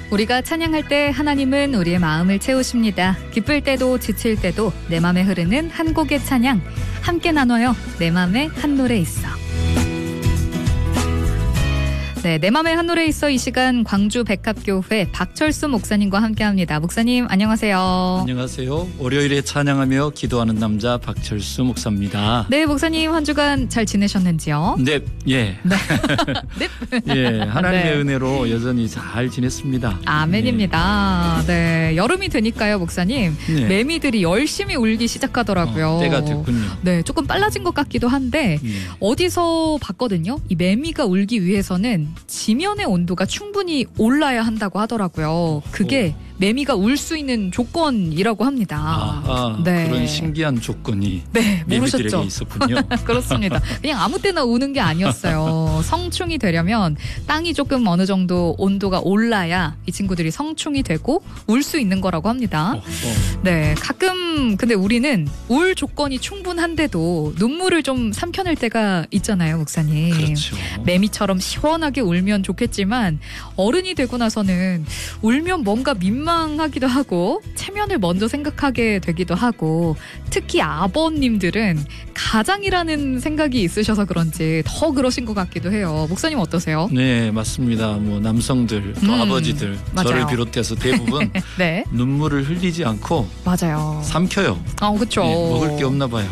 우리가 찬양할 때 하나님은 우리의 마음을 채우십니다. 기쁠 때도 지칠 때도 내 맘에 흐르는 한 곡의 찬양 함께 나눠요. 내 맘에 한 노래 있어. 네, 내 맘에 한 노래 있어. 이 시간 광주 백합교회 박철수 목사님과 함께합니다. 목사님 안녕하세요. 안녕하세요. 월요일에 찬양하며 기도하는 남자 박철수 목사입니다. 네, 목사님 한 주간 잘 지내셨는지요? 네, 예. 네. 예, 하나님의 네. 은혜로 여전히 잘 지냈습니다. 아멘입니다. 네, 여름이 되니까요, 목사님. 네. 매미들이 열심히 울기 시작하더라고요. 때가 됐군요. 네, 조금 빨라진 것 같기도 한데 어디서 봤거든요. 이 매미가 울기 위해서는 지면의 온도가 충분히 올라야 한다고 하더라고요. 그게 매미가 울 수 있는 조건이라고 합니다. 네. 그런 신기한 조건이 네, 매미들에게 모르셨죠? 있었군요. 그렇습니다. 그냥 아무 때나 우는 게 아니었어요. 성충이 되려면 땅이 조금 어느 정도 온도가 올라야 이 친구들이 성충이 되고 울 수 있는 거라고 합니다. 네, 가끔 근데 우리는 울 조건이 충분한데도 눈물을 좀 삼켜낼 때가 있잖아요, 목사님. 그렇죠. 매미처럼 시원하게 울면 좋겠지만 어른이 되고 나서는 울면 뭔가 민망하기도 하고 체면을 먼저 생각하게 되기도 하고 특히 아버님들은 가장이라는 생각이 있으셔서 그런지 더 그러신 것 같기도 해요. 목사님 어떠세요? 네, 맞습니다. 뭐 남성들 또 아버지들 맞아요. 저를 비롯해서 대부분 네, 눈물을 흘리지 않고 맞아요. 삼켜요. 그렇죠. 네, 먹을 게 없나 봐요.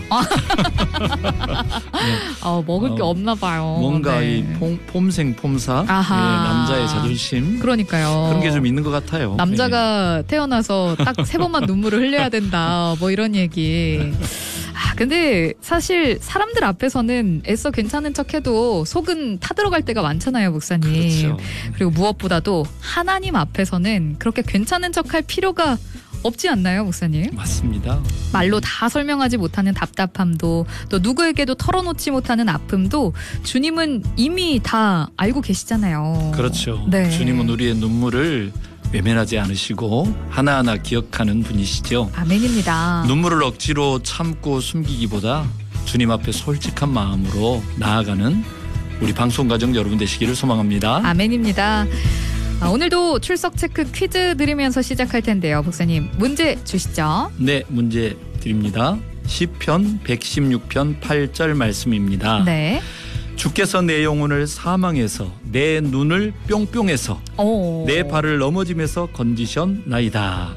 먹을 게 없나 봐요. 뭔가 네. 이 폼생폼사 남자의 자존심 그러니까요. 그런 게 좀 있는 것 같아요. 남자가 태어나서 딱 3번만 눈물을 흘려야 된다. 뭐 이런 얘기. 근데 사실 사람들 앞에서는 애써 괜찮은 척해도 속은 타들어갈 때가 많잖아요, 목사님. 그렇죠. 그리고 무엇보다도 하나님 앞에서는 그렇게 괜찮은 척할 필요가 없지 않나요, 목사님? 맞습니다. 말로 다 설명하지 못하는 답답함도 또 누구에게도 털어놓지 못하는 아픔도 주님은 이미 다 알고 계시잖아요. 그렇죠. 네. 주님은 우리의 눈물을 외면하지 않으시고 하나하나 기억하는 분이시죠. 아멘입니다. 눈물을 억지로 참고 숨기기보다 주님 앞에 솔직한 마음으로 나아가는 우리 방송가정 여러분 되시기를 소망합니다. 아멘입니다. 오늘도 출석 체크 퀴즈 드리면서 시작할 텐데요. 목사님 문제 주시죠. 네, 문제 드립니다. 시편 116편 8절 말씀입니다. 네. 주께서 내 영혼을 사망해서 내 눈을 뿅뿅해서 내 발을 넘어짐에서 건지셨나이다.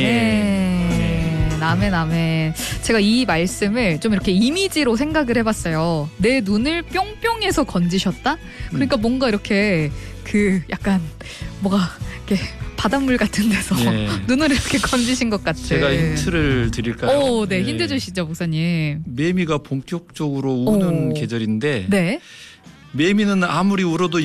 아멘. 아멘. 제가 이 말씀을 좀 이렇게 이미지로 생각을 해봤어요. 내 눈을 뿅뿅해서 건지셨다? 그러니까 뭔가 이렇게 약간 뭐가 이렇게 바닷물 같은 데서 눈을 이렇게 건지신 것 같은. 제가 힌트를 드릴까요? 네, 힌트 주시죠, 목사님. 매미가 본격적으로 우는 계절인데 네. 매미는 아무리 울어도